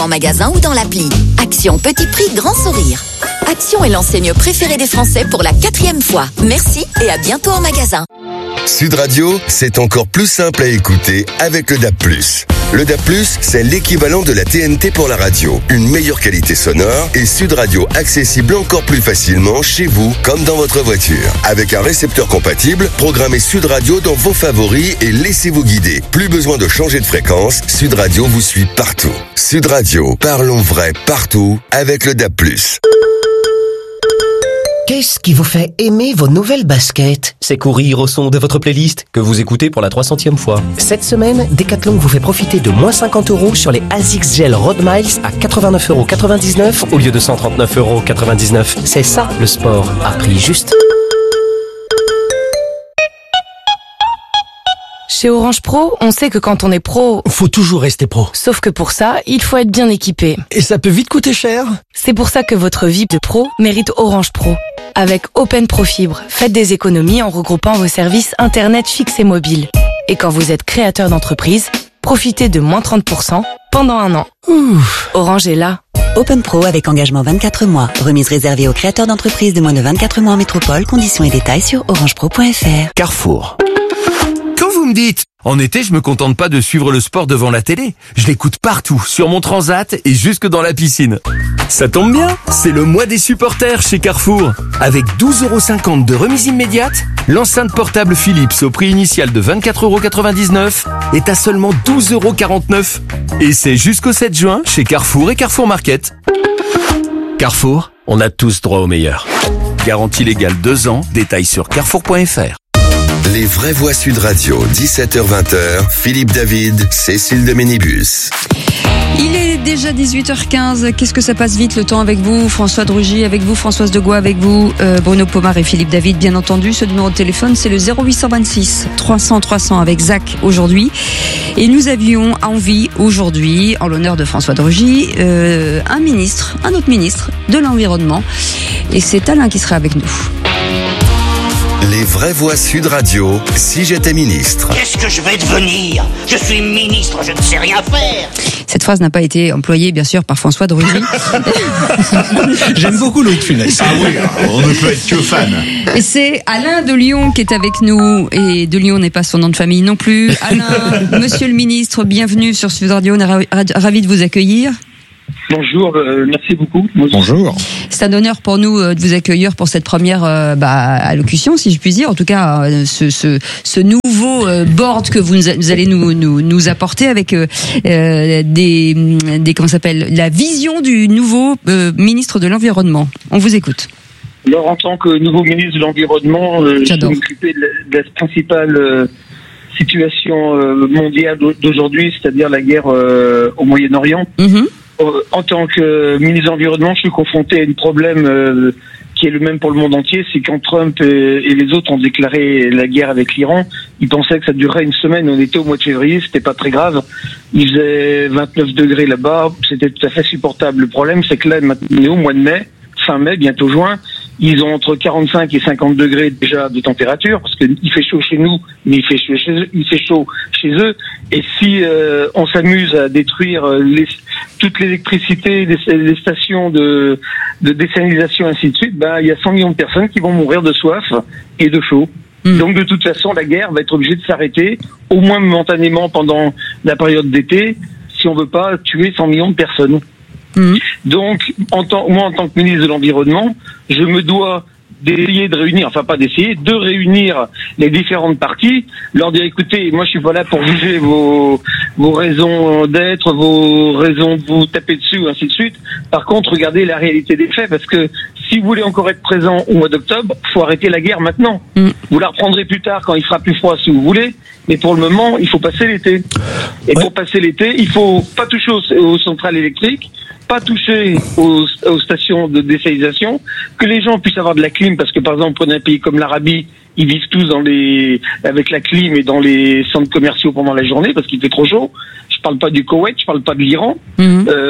En magasin ou dans l'appli. Action petit prix, grand sourire. Action est l'enseigne préférée des Français pour la 4e fois. Merci et à bientôt en magasin. Sud Radio, c'est encore plus simple à écouter avec le DAB+. Le DAB+, c'est l'équivalent de la TNT pour la radio. Une meilleure qualité sonore et Sud Radio accessible encore plus facilement chez vous comme dans votre voiture. Avec un récepteur compatible, programmez Sud Radio dans vos favoris et laissez-vous guider. Plus besoin de changer de fréquence, Sud Radio vous suit partout. Sud Radio, parlons vrai partout avec le DAB+. Qu'est-ce qui vous fait aimer vos nouvelles baskets? C'est courir au son de votre playlist que vous écoutez pour la 300e fois. Cette semaine, Decathlon vous fait profiter de moins 50€ sur les ASICS Gel Road Miles à 89,99€ Au lieu de 139,99€. C'est ça le sport à prix juste. Chez Orange Pro, on sait que quand on est pro, faut toujours rester pro. Sauf que pour ça, il faut être bien équipé. Et ça peut vite coûter cher. C'est pour ça que votre vie de pro mérite Orange Pro. Avec Open Pro Fibre, faites des économies en regroupant vos services Internet fixe et mobile. Et quand vous êtes créateur d'entreprise, profitez de moins 30% pendant 1 an. Orange est là. Open Pro avec engagement 24 mois. Remise réservée aux créateurs d'entreprises de moins de 24 mois en métropole. Conditions et détails sur orangepro.fr. Carrefour. Quand vous me dites, en été, je me contente pas de suivre le sport devant la télé. Je l'écoute partout, sur mon transat et jusque dans la piscine. Ça tombe bien, c'est le mois des supporters chez Carrefour. Avec 12,50€ de remise immédiate, l'enceinte portable Philips au prix initial de 24,99€ est à seulement 12,49€. Et c'est jusqu'au 7 juin chez Carrefour et Carrefour Market. Carrefour, on a tous droit au meilleur. Garantie légale 2 ans, détails sur carrefour.fr. Les vraies voix Sud Radio, 17h-20h, Philippe David, Cécile de Ménibus. Il est déjà 18h15. Qu'est-ce que ça passe vite le temps avec vous? François Drugy avec vous, Françoise Degois avec vous, Bruno Pomar et Philippe David, bien entendu. Ce numéro de téléphone, c'est le 0826 300 300 avec Zach aujourd'hui. Et nous avions envie aujourd'hui, en l'honneur de François Drugy, un autre ministre de l'Environnement. Et c'est Alain qui sera avec nous. Les vraies voix Sud Radio, si j'étais ministre. Qu'est-ce que je vais devenir? Je suis ministre, je ne sais rien faire. Cette phrase n'a pas été employée, bien sûr, par François Drugy. J'aime beaucoup Louis de Funès. Ah oui, on ne peut être que fan. Et c'est Alain de Lyon qui est avec nous. Et de Lyon n'est pas son nom de famille non plus. Alain, monsieur le ministre, bienvenue sur Sud Radio. On est ravis de vous accueillir. Bonjour, merci beaucoup. Bonjour. C'est un honneur pour nous de vous accueillir pour cette première allocution, si je puis dire. En tout cas, ce nouveau board que vous allez nous apporter avec comment s'appelle, la vision du nouveau ministre de l'Environnement. On vous écoute. Alors, en tant que nouveau ministre de l'Environnement, je vais m'occuper de la principale situation mondiale d'aujourd'hui, c'est-à-dire la guerre au Moyen-Orient. Mm-hmm. En tant que ministre de l'Environnement, je suis confronté à un problème qui est le même pour le monde entier, c'est quand Trump et les autres ont déclaré la guerre avec l'Iran, ils pensaient que ça durerait une semaine, on était au mois de février, c'était pas très grave, il faisait 29 degrés là-bas, c'était tout à fait supportable. Le problème, c'est que là, maintenant, on est au mois de mai, fin mai, bientôt juin, ils ont entre 45 et 50 degrés déjà de température, parce qu'il fait chaud chez nous, mais il fait chaud chez eux. Et si on s'amuse à détruire toute l'électricité, les stations de désalinisation, ainsi de suite, il y a 100 millions de personnes qui vont mourir de soif et de chaud. Donc de toute façon, la guerre va être obligée de s'arrêter, au moins momentanément pendant la période d'été, si on veut pas tuer 100 millions de personnes. Donc, moi, en tant que ministre de l'Environnement, je me dois d'essayer de réunir, de réunir les différentes parties, leur dire, écoutez, moi je suis pas là pour juger vos raisons d'être, vos raisons de vous taper dessus, ainsi de suite. Par contre, regardez la réalité des faits, parce que si vous voulez encore être présent au mois d'octobre, faut arrêter la guerre maintenant. Vous la reprendrez plus tard quand il fera plus froid si vous voulez, mais pour le moment, il faut passer l'été. Et pour passer l'été, il faut pas toucher aux centrales électriques, pas toucher aux stations de désalinisation, que les gens puissent avoir de la clim, parce que par exemple, prenez un pays comme l'Arabie, ils vivent tous avec la clim et dans les centres commerciaux pendant la journée parce qu'il fait trop chaud. Je parle pas du Koweït, je parle pas de l'Iran, je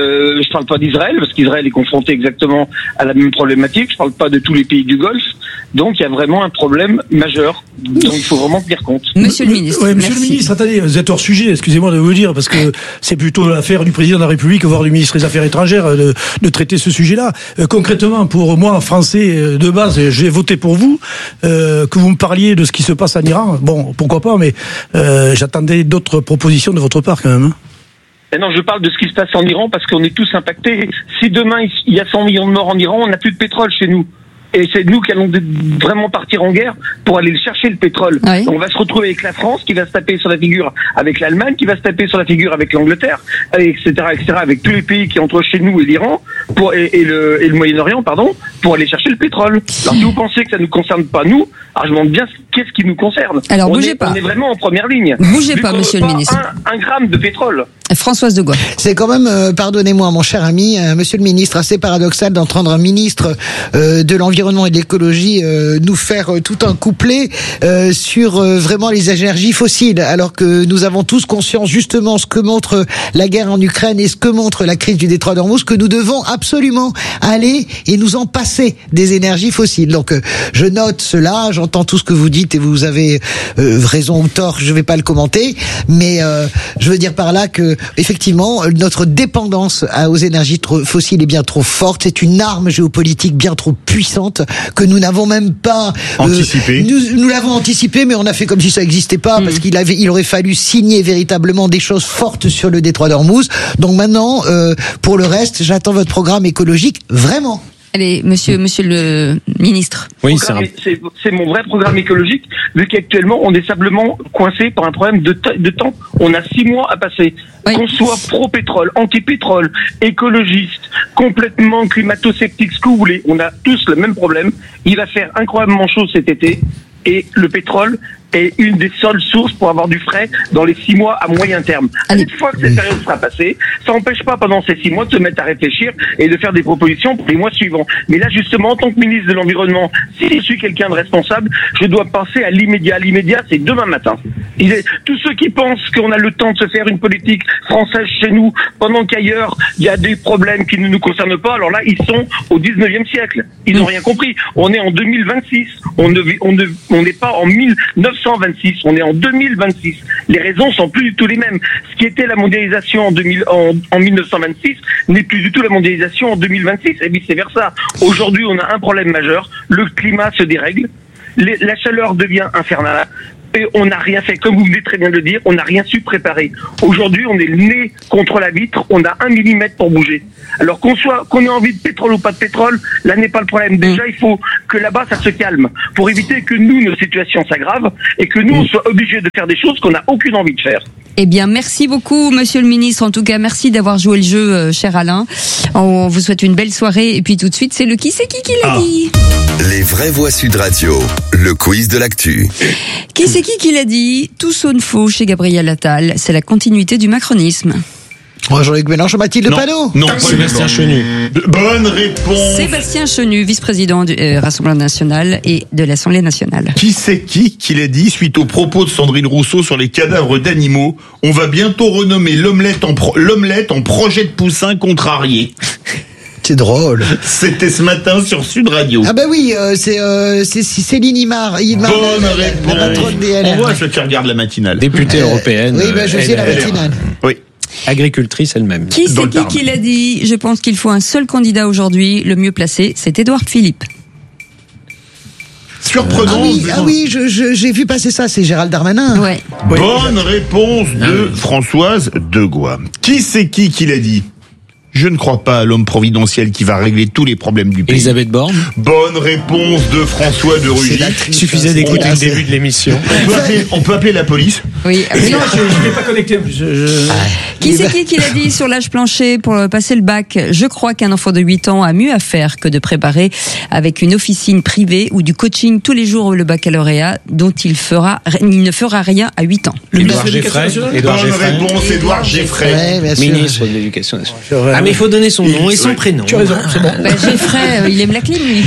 parle pas d'Israël, parce qu'Israël est confronté exactement à la même problématique. Je parle pas de tous les pays du Golfe. Donc, il y a vraiment un problème majeur dont il faut vraiment tenir compte. Monsieur le ministre. Ouais, monsieur le ministre, attendez, vous êtes hors sujet, excusez-moi de vous le dire, parce que c'est plutôt l'affaire du président de la République, voire du ministre des Affaires étrangères, de traiter ce sujet-là. Concrètement, pour moi, français de base, j'ai voté pour vous, que vous me parliez de ce qui se passe en Iran. Bon, pourquoi pas, mais j'attendais d'autres propositions de votre part quand même. Hein. Et non, je parle de ce qui se passe en Iran parce qu'on est tous impactés. Si demain il y a 100 millions de morts en Iran, on n'a plus de pétrole chez nous. Et c'est nous qui allons vraiment partir en guerre pour aller chercher le pétrole. Oui. On va se retrouver avec la France qui va se taper sur la figure avec l'Allemagne, qui va se taper sur la figure avec l'Angleterre, etc., avec tous les pays qui entre chez nous et l'Iran et le Moyen-Orient, pour aller chercher le pétrole. Alors si vous pensez que ça ne nous concerne pas nous, alors je me demande bien qu'est-ce qui nous concerne. Alors bougez pas. On est vraiment en première ligne. Bougez pas, monsieur le ministre. Un gramme de pétrole. Françoise de Gois. C'est quand même, pardonnez-moi mon cher ami, monsieur le ministre, assez paradoxal d'entendre un ministre de l'environnement et de l'écologie nous faire tout un couplet sur vraiment les énergies fossiles, alors que nous avons tous conscience justement ce que montre la guerre en Ukraine et ce que montre la crise du détroit d'Ormuz, que nous devons absolument aller et nous en passer des énergies fossiles. Donc je note cela, j'entends tout ce que vous dites et vous avez raison ou tort, je vais pas le commenter, mais je veux dire par là que effectivement, notre dépendance aux énergies fossiles est bien trop forte. C'est une arme géopolitique bien trop puissante que nous n'avons même pas anticipé. Nous l'avons anticipé, mais on a fait comme si ça n'existait pas, parce il aurait fallu signer véritablement des choses fortes sur le détroit d'Ormuz. Donc maintenant, pour le reste, j'attends votre programme écologique vraiment. Allez, monsieur le ministre. Oui, c'est mon vrai programme écologique, vu qu'actuellement, on est simplement coincé par un problème de temps. On a 6 mois à passer. Oui. Qu'on soit pro-pétrole, anti-pétrole, écologiste, complètement climato-sceptique, ce que vous voulez, on a tous le même problème. Il va faire incroyablement chaud cet été, et le pétrole est une des seules sources pour avoir du frais dans les 6 mois à moyen terme. Une fois que cette période sera passée, ça n'empêche pas pendant ces 6 mois de se mettre à réfléchir et de faire des propositions pour les mois suivants. Mais là, justement, en tant que ministre de l'Environnement, si je suis quelqu'un de responsable, je dois penser à l'immédiat. L'immédiat, c'est demain matin. Tous ceux qui pensent qu'on a le temps de se faire une politique française chez nous, pendant qu'ailleurs, il y a des problèmes qui ne nous concernent pas, alors là, ils sont au 19e siècle. Ils n'ont rien compris. On est en 2026. On n'est pas en 1926. On est en 2026. Les raisons sont plus du tout les mêmes. Ce qui était la mondialisation en 1926 n'est plus du tout la mondialisation en 2026 et vice-versa. Aujourd'hui, on a un problème majeur. Le climat se dérègle. La chaleur devient infernale. Et on n'a rien fait, comme vous venez très bien de le dire, on n'a rien su préparer. Aujourd'hui, on est le nez contre la vitre, on a 1 millimètre pour bouger. Alors qu'on ait envie de pétrole ou pas de pétrole, là n'est pas le problème. Déjà, il faut que là-bas, ça se calme, pour éviter que nous, nos situations s'aggravent, et que nous, on soit obligés de faire des choses qu'on n'a aucune envie de faire. Eh bien, merci beaucoup, monsieur le ministre. En tout cas, merci d'avoir joué le jeu, cher Alain. On vous souhaite une belle soirée. Et puis tout de suite, c'est le qui c'est qui l'a dit. Les vraies voix Sud Radio, le quiz de l'actu. Qui c'est qui l'a dit? Tout sonne faux chez Gabriel Attal. C'est la continuité du macronisme. Jean-Luc Mélenchon, Mathilde Panot. Non, Sébastien Chenu. Bonne réponse. Sébastien Chenu, vice-président du Rassemblement national et de l'Assemblée nationale. Qui c'est qui l'a dit suite aux propos de Sandrine Rousseau sur les cadavres d'animaux? On va bientôt renommer l'omelette en projet de poussin contrarié. C'est drôle. C'était ce matin sur Sud Radio. Ah bah oui, c'est Céline Imar. Bonne réponse. La patronne des LR. On voit ceux qui regardent la matinale. Députée européenne. Oui, bah je sais la matinale. Oui. Agricultrice elle-même. Qui c'est qui l'a dit? Je pense qu'il faut un seul candidat aujourd'hui. Le mieux placé, c'est Édouard Philippe. Surprenant. Ah oui, j'ai vu passer ça, c'est Gérald Darmanin. Ouais. Bonne réponse de Françoise de Gois. Qui c'est qui l'a dit? Je ne crois pas à l'homme providentiel qui va régler tous les problèmes du pays. Elisabeth Borne. Bonne réponse de François de Rugy. Il suffisait d'écouter le début de l'émission. On peut appeler la police. Oui. Non, je n'ai pas connecté en plus. Qui c'est qui l'a dit sur l'âge plancher pour passer le bac? Je crois qu'un enfant de 8 ans a mieux à faire que de préparer avec une officine privée ou du coaching tous les jours le baccalauréat dont il ne fera rien à 8 ans. Édouard Geffray. Bonne réponse, Édouard Geffray. Ministre de l'Éducation nationale. Ah mais il faut donner son nom et son prénom. Tu as raison, c'est bon. Geffray, il aime la clim, lui.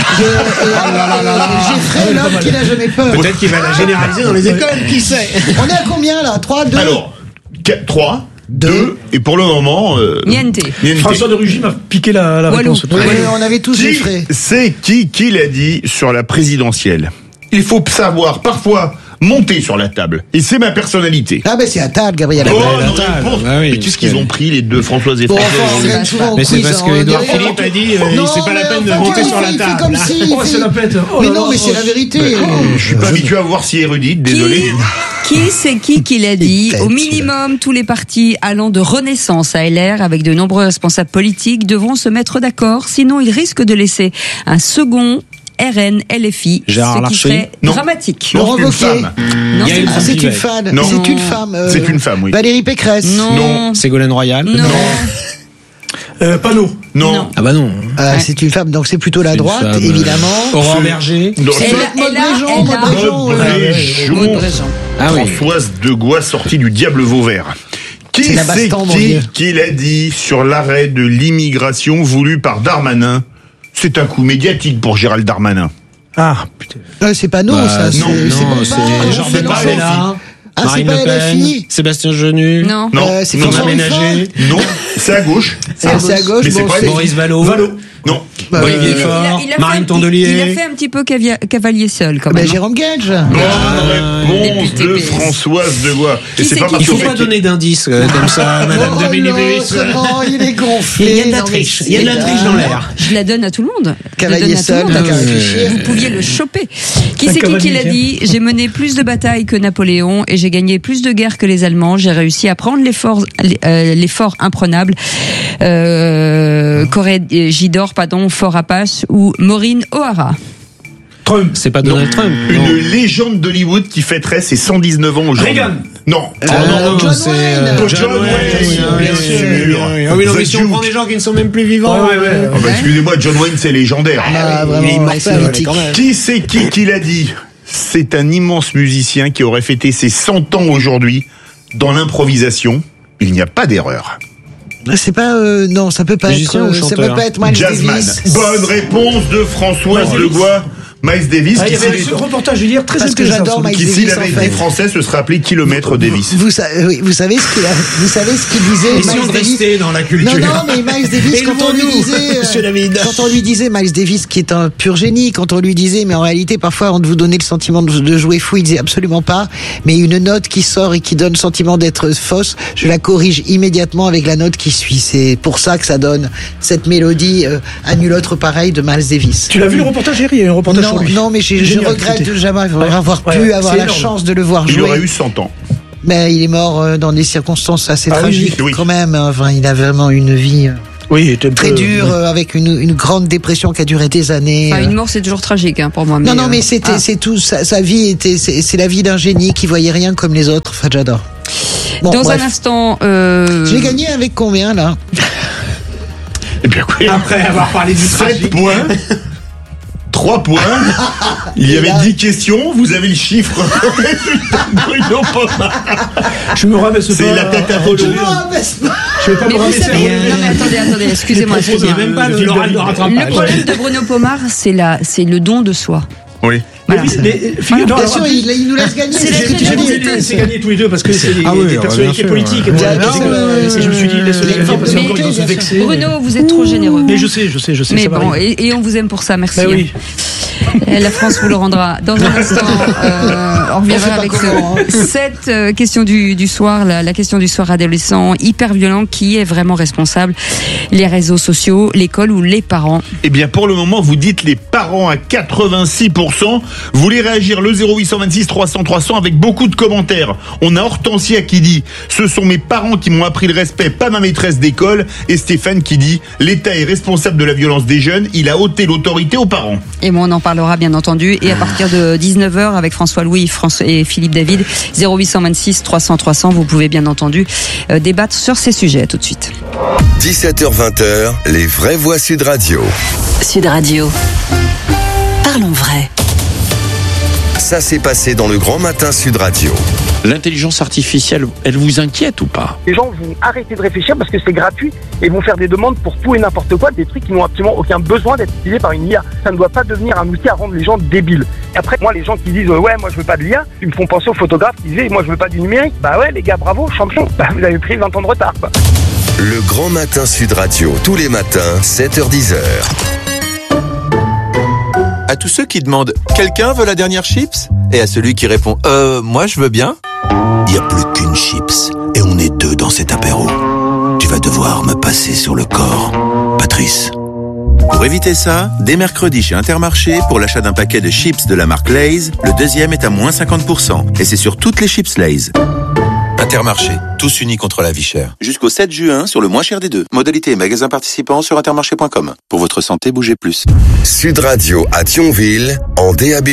Geffray, l'homme qui n'a jamais peur. Peut-être qu'il va la généraliser dans les écoles, qui sait? On est à combien là? 3, 2? Alors, 3. 2. Et pour le moment... Niente. François de Rugy m'a piqué la réponse. Oui, on avait tous les frais. C'est qui l'a dit sur la présidentielle? Il faut savoir parfois monter sur la table. Et c'est ma personnalité. Ah ben c'est Attal, Gabriel. Mais qu'est-ce qu'ils ont pris les deux, Françoise et François? Mais c'est parce que Édouard Philippe a dit c'est pas la peine de monter sur la table. Comme si, c'est la pète. Mais non, mais c'est la vérité. Je suis pas habitué à voir si érudite, désolé. Qui l'a dit? Au minimum, tous les partis allant de Renaissance à LR, avec de nombreux responsables politiques, devront se mettre d'accord, sinon ils risquent de laisser un second RN, LFI, ce qui serait dramatique. Non, c'est une femme. Non, c'est une femme. Non. C'est une femme. C'est une femme, oui. Valérie Pécresse. Non. Ségolène Royal. Non. Panot. Non. Ah bah non. C'est une femme, donc c'est plutôt la droite, femme, évidemment. Aurore Berger. Françoise de Gois, sortie du Diable Vauvert. Qui l'a dit sur l'arrêt de l'immigration voulu par Darmanin? C'est un coup médiatique pour Gérald Darmanin. Ah, putain. C'est pas nous, ça. Non, c'est Jean Baptiste. Ah, Marine c'est Le pas Pen, LFI. Sébastien Genu. Non. C'est Non François aménagé. Non, c'est à gauche. C'est à gauche. Mais c'est pas Maurice Vallaud. Non. Olivier Faure. Marine Tondelier. Il a fait un petit peu cavalier seul, quand même. Jérôme Gage. Réponse de Françoise de Gois. Qui c'est Il faut pas donner d'indices comme ça, Madame de Bénévis. Il est gonflé. Il y a de la triche. Il y a de la triche dans l'air. Je la donne à tout le monde. Cavalier seul, Vous pouviez le choper. Qui c'est qui l'a dit? J'ai mené plus de batailles que Napoléon et j'ai gagné plus de guerres que les Allemands. J'ai réussi à prendre l'effort imprenable. Corrégidor, Fort Apache ou Maureen O'Hara. Trump. C'est pas Donald Trump. Une légende d'Hollywood qui fêterait ses 119 ans aujourd'hui. Reagan. Non. John Wayne. Bien sûr. Ah oui, non, mais si on prend des gens qui ne sont même plus vivants. Excusez-moi, John Wayne, c'est légendaire. Il est immortel. Qui l'a dit? C'est un immense musicien qui aurait fêté ses 100 ans aujourd'hui. Dans l'improvisation, il n'y a pas d'erreur. C'est pas non, ça peut pas être. Ça peut pas être Miles Davis. Bonne réponse de Françoise de Gois. Miles Davis. Il y avait ce reportage hier très intéressant. J'adore Miles Davis. S'il avait été français, ce serait appelé Kilomètre Davis. Vous savez ce qu'il disait. Essayons de rester dans la culture. Non, mais Miles Davis, quand on lui disait Miles Davis, qui est un pur génie, quand on lui disait, mais en réalité, parfois, on vous donnait le sentiment de jouer fou, il disait absolument pas. Mais une note qui sort et qui donne le sentiment d'être fausse, je la corrige immédiatement avec la note qui suit. C'est pour ça que ça donne cette mélodie à nul autre pareil de Miles Davis. Tu l'as vu le reportage hier? Il y a un reportage. Non, mais je regrette de jamais avoir pu avoir la chance de le voir jouer. Il aurait eu 100 ans. Mais il est mort dans des circonstances assez tragiques oui. quand même. Enfin, il a vraiment une vie très dure, avec une grande dépression qui a duré des années. Une mort, c'est toujours tragique pour moi. Non, mais c'est tout. Sa vie était, c'est la vie d'un génie qui voyait rien comme les autres. Enfin, j'adore. Bon, dans un instant, j'ai gagné avec combien là? Et bien, après avoir parlé du 7 points. 3 points. Il y avait 10 questions. Vous avez le chiffre. Bruno Pomar. Je me rabaisse pas. C'est la tête à voler. Je vais pas me rabaisser. Non, mais attendez, excusez-moi. Même pas le problème de Bruno Pomar, c'est le don de soi. Oui. Voilà. Bien sûr, il nous laisse gagner. C'est gagné tous les deux parce que c'est des personnalités politiques. Et je me suis dit, laisse-les gagner parce qu'encore ils vont se vexer. Bruno, vous êtes trop généreux. Mais je sais. Mais bon, et on vous aime pour ça, merci. Oui. La France vous le rendra. Dans un instant, on reviendra avec cette question du soir, la question du soir adolescent hyper violent. Qui est vraiment responsable? Les réseaux sociaux, l'école ou les parents? Eh bien, pour le moment, vous dites les parents à 86%. Vous voulez réagir le 0826 300 300 avec beaucoup de commentaires. On a Hortensia qui dit « Ce sont mes parents qui m'ont appris le respect, pas ma maîtresse d'école ». Et Stéphane qui dit « L'État est responsable de la violence des jeunes, il a ôté l'autorité aux parents ». Et moi, on en parlera bien entendu. Et à partir de 19h avec François Louis et Philippe David, 0826 300 300, vous pouvez bien entendu débattre sur ces sujets. À tout de suite. 17h-20h, les vraies voix Sud Radio. Sud Radio. Parlons vrai. Ça s'est passé dans le Grand Matin Sud Radio. L'intelligence artificielle, elle vous inquiète ou pas? Les gens vont arrêter de réfléchir parce que c'est gratuit et vont faire des demandes pour tout et n'importe quoi, des trucs qui n'ont absolument aucun besoin d'être utilisés par une IA. Ça ne doit pas devenir un outil à rendre les gens débiles. Et après, moi, les gens qui disent ouais, moi je veux pas de l'IA, ils me font penser aux photographes qui disaient moi je veux pas du numérique. Bah ouais, les gars, bravo, champion. Bah vous avez pris 20 ans de retard, quoi. Le Grand Matin Sud Radio, tous les matins, 7h-10h. À tous ceux qui demandent « Quelqu'un veut la dernière chips ?» et à celui qui répond « Moi je veux bien », il n'y a plus qu'une chips et on est deux dans cet apéro. Tu vas devoir me passer sur le corps, Patrice. Pour éviter ça, dès mercredi chez Intermarché, pour l'achat d'un paquet de chips de la marque Lay's, le deuxième est à moins 50%. Et c'est sur toutes les chips Lay's. Intermarché, tous unis contre la vie chère. Jusqu'au 7 juin, sur le moins cher des deux. Modalité et magasins participants sur intermarché.com. Pour votre santé, bougez plus. Sud Radio à Thionville, en DAB+.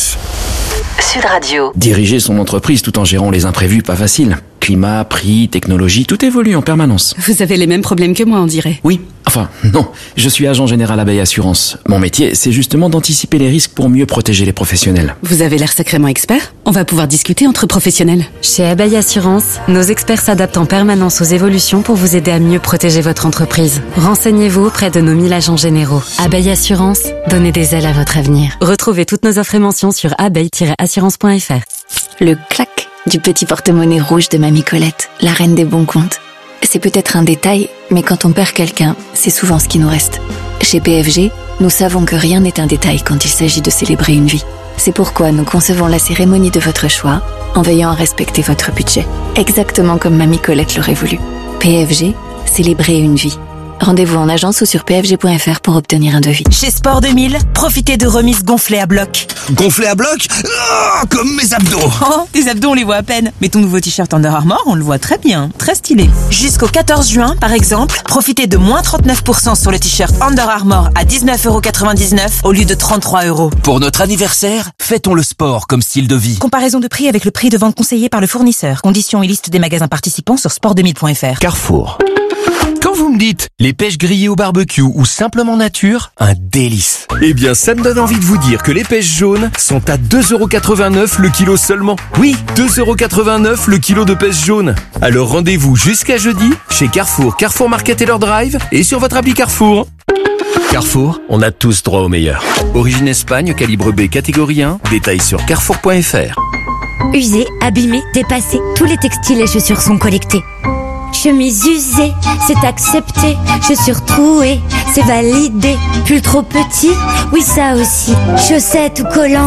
Sud Radio. Diriger son entreprise tout en gérant les imprévus, pas facile. Climat, prix, technologie, tout évolue en permanence. Vous avez les mêmes problèmes que moi, on dirait. Oui, enfin, non. Je suis agent général Abeille Assurance. Mon métier, c'est justement d'anticiper les risques pour mieux protéger les professionnels. Vous avez l'air sacrément expert. On va pouvoir discuter entre professionnels. Chez Abeille Assurance, nos experts s'adaptent en permanence aux évolutions pour vous aider à mieux protéger votre entreprise. Renseignez-vous auprès de nos 1000 agents généraux. Abeille Assurance, donnez des ailes à votre avenir. Retrouvez toutes nos offres et mentions sur abeille-assurance.fr. Le clac du petit porte-monnaie rouge de Mamie Colette, la reine des bons comptes. C'est peut-être un détail, mais quand on perd quelqu'un, c'est souvent ce qui nous reste. Chez PFG, nous savons que rien n'est un détail quand il s'agit de célébrer une vie. C'est pourquoi nous concevons la cérémonie de votre choix en veillant à respecter votre budget. Exactement comme Mamie Colette l'aurait voulu. PFG, célébrer une vie. Rendez-vous en agence ou sur pfg.fr pour obtenir un devis. Chez Sport 2000, profitez de remises gonflées à bloc. Gonflé à bloc? Comme mes abdos. Oh, tes abdos, on les voit à peine. Mais ton nouveau t-shirt Under Armour, on le voit très bien. Très stylé. Jusqu'au 14 juin, par exemple, profitez de moins 39% sur le t-shirt Under Armour à 19,99€ au lieu de 33€. Pour notre anniversaire, fêtons le sport comme style de vie. Comparaison de prix avec le prix de vente conseillé par le fournisseur. Conditions et liste des magasins participants sur sport2000.fr. Carrefour. Quand vous me dites les pêches grillées au barbecue ou simplement nature, un délice. Eh bien, ça me donne envie de vous dire que les pêches jaunes sont à 2,89€ le kilo seulement. Oui, 2,89€ le kilo de pêche jaune. Alors rendez-vous jusqu'à jeudi chez Carrefour, Carrefour Market et leur drive et sur votre appli Carrefour. Carrefour, on a tous droit au meilleur. Origine Espagne, calibre B, catégorie 1. Détails sur carrefour.fr. Usés, abîmés, dépassés, tous les textiles et chaussures sont collectés. Chemise usée, c'est accepté. Chaussures trouées, c'est validé. Pull trop petit, oui ça aussi. Chaussettes ou collants.